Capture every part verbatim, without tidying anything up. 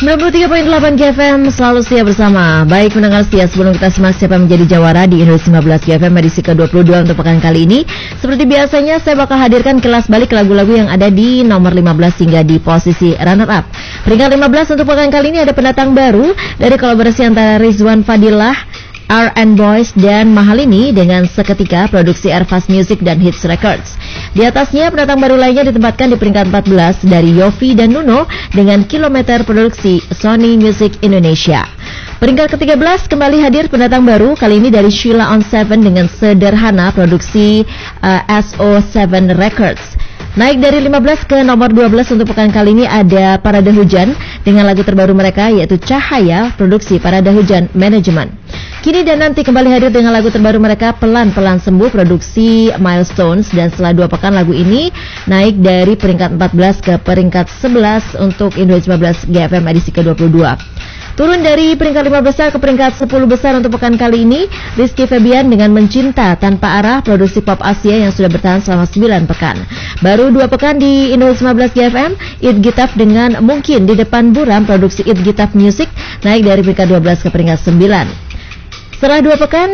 sembilan puluh tiga koma delapan G F M selalu setia bersama. Baik pendengar setia, sebelum kita simak siapa yang menjadi jawara di Indonesia lima belas G F M edisi ke dua puluh dua untuk pekan kali ini, seperti biasanya saya bakal hadirkan kelas balik lagu-lagu yang ada di nomor lima belas hingga di posisi runner up. Peringkat lima belas untuk pekan kali ini ada pendatang baru dari kolaborasi antara Rizwan Fadilah, R and Boys dan Mahalini dengan Seketika, produksi Airfast Music dan Hits Records. Di atasnya pendatang baru lainnya ditempatkan di peringkat empat belas dari Yofi dan Nuno dengan Kilometer, produksi Sony Music Indonesia. Peringkat ke tiga belas kembali hadir pendatang baru, kali ini dari Sheila on Seven dengan Sederhana, produksi uh, S O tujuh Records. Naik dari lima belas ke nomor dua belas untuk pekan kali ini ada Parada Hujan dengan lagu terbaru mereka yaitu Cahaya, produksi Parada Hujan Management. Kini dan nanti kembali hadir dengan lagu terbaru mereka Pelan-Pelan Sembuh, produksi Milestones, dan setelah dua pekan lagu ini naik dari peringkat empat belas ke peringkat sebelas untuk Indonesia lima belas G F M edisi ke dua puluh dua. Turun dari peringkat lima besar ke peringkat sepuluh besar untuk pekan kali ini Rizky Febian dengan Mencinta Tanpa Arah, produksi pop Asia yang sudah bertahan selama sembilan pekan. Baru dua pekan di Indonesia lima belas G F M, It Gitaf dengan Mungkin di Depan Buram, produksi It Gitaf Music, naik dari peringkat dua belas ke peringkat sembilan. Setelah dua pekan,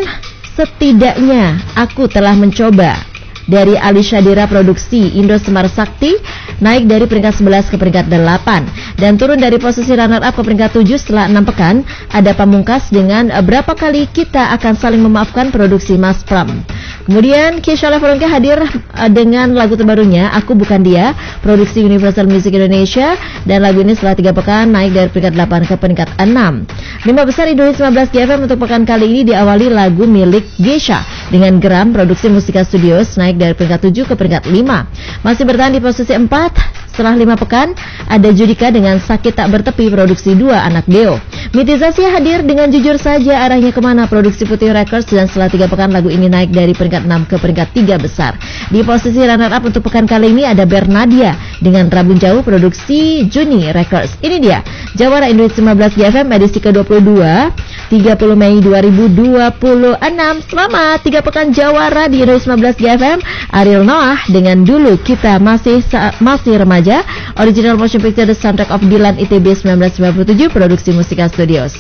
Setidaknya Aku Telah Mencoba dari Ali Syadira, produksi Indo Semar Sakti, naik dari peringkat sebelas ke peringkat delapan. Dan turun dari posisi runner up ke peringkat tujuh setelah enam pekan ada Pamungkas dengan Berapa Kali Kita Akan Saling Memaafkan, produksi Mas Pram. Kemudian Keisha Leveronke hadir dengan lagu terbarunya Aku Bukan Dia, produksi Universal Music Indonesia, dan lagu ini setelah tiga pekan naik dari peringkat delapan ke peringkat enam. Lima besar Indonesia lima belas G F M untuk pekan kali ini diawali lagu milik Geisha dengan Geram, produksi Musika Studios, naik dari peringkat tujuh ke peringkat lima. Masih bertahan di posisi empat setelah lima pekan ada Judika dengan Sakit Tak Bertepi, produksi Dua Anak Deo. Mitizasya hadir dengan Jujur Saja Arahnya Kemana, produksi Putih Records, dan setelah tiga pekan lagu ini naik dari peringkat enam ke peringkat tiga besar. Di posisi runner up untuk pekan kali ini ada Bernadia dengan Rabun Jauh, produksi Juni Records. Ini dia jawara Indonesia lima belas G F M edisi ke dua puluh dua, tiga puluh Mei dua ribu dua puluh enam. Selamat tiga pekan jawara di Indonesia lima belas G F M. Ariel Noah dengan Dulu Kita Masih Masih Remaja, original motion picture The Soundtrack of Dilan I T B seribu sembilan ratus sembilan puluh tujuh, produksi Musika Studios.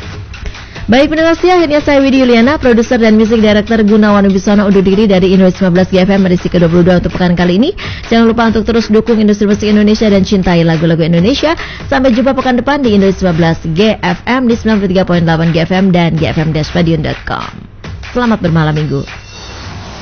Baik pendengar setia, akhirnya saya Widi Yuliana, produser dan music director Gunawan Wibisono undur diri dari Indonesia lima belas G F M edisi ke dua puluh dua untuk pekan kali ini. Jangan lupa untuk terus dukung industri musik Indonesia dan cintai lagu-lagu Indonesia. Sampai jumpa pekan depan di Indonesia lima belas G F M di sembilan puluh tiga koma delapan G F M dan G F M dash padion dot com. Selamat bermalam minggu.